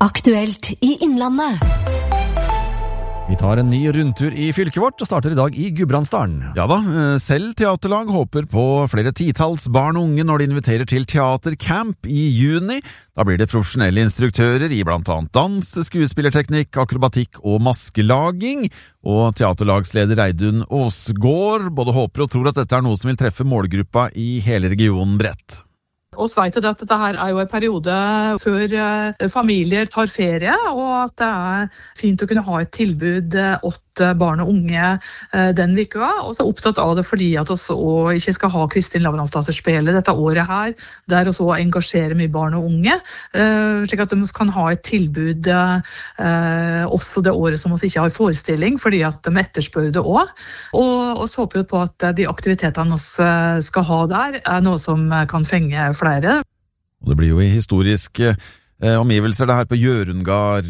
Aktuelt i Innlandet. Vi tar en ny rundtur i fylket vårt og starter i dag i Gudbrandsdalen. Ja da, selv teaterlag håper på flere titalls barn og unge når de inviterer til teatercamp i juni. Da blir det profesjonelle instruktører i blant annet dans, skuespillerteknikk, akrobatikk og maskelaging. Og teaterlagsleder Reidun Aasgaard både håper og tror at dette er noe som vil treffe målgruppa i hele regionen bredt. Og så vet jeg at dette her er jo en periode før familier tar ferie, og at det er fint å kunne ha et tilbud til barn og unge den veka. Og så er jeg opptatt av det fordi at vi ikke skal ha Kristin Lavransdatter-spelet dette året her, der vi også engasjerer mye barn og unge, slik at de kan ha et tilbud også det året som vi ikke har forestilling, fordi at de etterspør det også. Og så håper vi på at de aktivitetene vi skal ha der er noe som kan fenge flere. Og det blir jo i historiske omgivelser det her på Hjørungard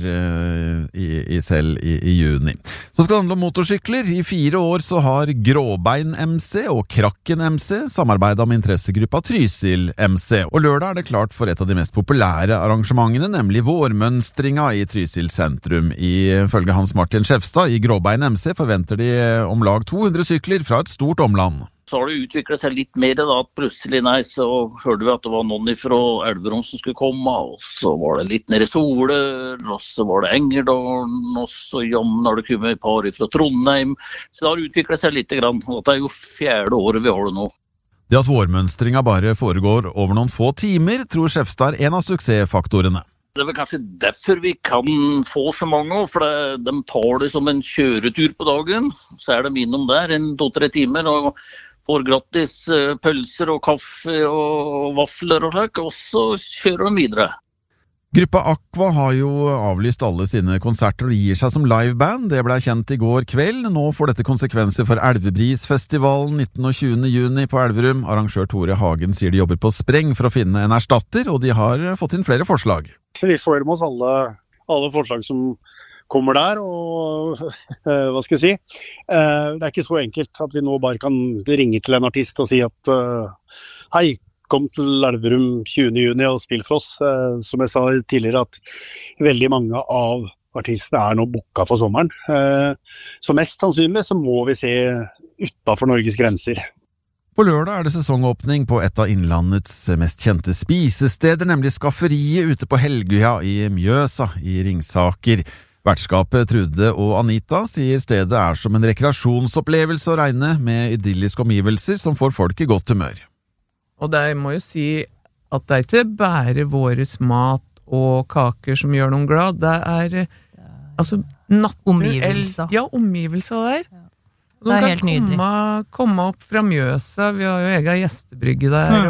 i juni. Så skal det handle om motorsykler. I 4 år så har Gråbein MC og Krakken MC samarbeidet om interessegruppa Trysil MC. Og lørdag er det klart for et av de mest populære arrangementene, nemlig vårmønstringa i Trysil sentrum. Ifølge Hans Martin Skjefstad i Gråbein MC forventer de om lag 200 sykler fra et stort omland. Så har det utviklet seg litt mer da, at plutselig så hørte vi at det var noen fra Elverum som skulle komme, og så var det litt nede i Soler, og så var det Engerdalen, og så jammen har det kommet et par fra Trondheim. Så det har utviklet seg litt grann, og det er jo 4. året vi har det nå. Det at vårmønstringa bare foregår over noen få timer, tror Skjefstad er en av suksessfaktorene. Det er vel kanskje derfor vi kan få så mange, for de tar det som en kjøretur på dagen, så er de innom der en 2-3 timer, og får gratis pølser og kaffe og vafler og slik, og så kjører de videre. Gruppa Aqua har jo avlyst alle sine konserter og gir seg som liveband. Det ble kjent i går kveld. Nå får dette konsekvenser for Elvebrisfestivalen 19. og 20. juni på Elverum. Arrangør Tore Hagen sier de jobber på spreng for å finne en erstatter, og de har fått inn flere forslag. Vi får med oss alle forslag som kommer der, og hva skal jeg si? Det er ikke så enkelt at vi nå bare kan ringe til en artist og si at hei, kom til Elverum 20. juni og spill for oss. Som jeg sa tidligere, at veldig mange av artistene er nå booket for sommeren. Så mest sannsynlig så må vi se utenfor Norges grenser. På lørdag er det sesongåpning på et av innlandets mest kjente spisesteder, nemlig Skafferiet ute på Helgøya i Mjøsa i Ringsaker. Vertskapet Trude og Anita sier stedet er som en rekreasjonsopplevelse å regne, med idylliske omgivelser som får folk i godt humør. Og jeg må jo si at det er ikke bare våres mat og kaker som gjør noen glad, det er altså omgivelser. Ja, omgivelser der. Det er helt nydelig. Komme opp fra Mjøsa, vi har jo egen gjestebrygge der.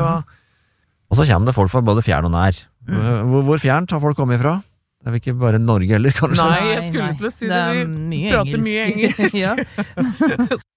Og så kommer det folk fra både fjern og nær. Hvor fjernt har folk kommet fra? Det er vel ikke bare Norge heller, kanskje? Nei, jeg skulle til å si det. Vi prater mye engelsk. Ja.